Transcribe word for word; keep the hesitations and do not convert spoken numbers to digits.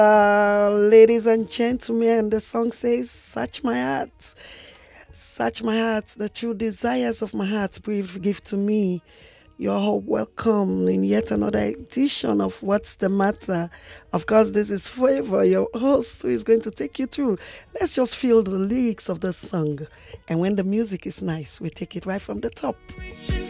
Uh, ladies and gentlemen, the song says, Search my heart, search my heart, the true desires of my heart, please give to me. You're all welcome in yet another edition of What's the Matter. Of course, this is Favor, your host, who is going to take you through. Let's just feel the lyrics of the song. And when the music is nice, we take it right from the top.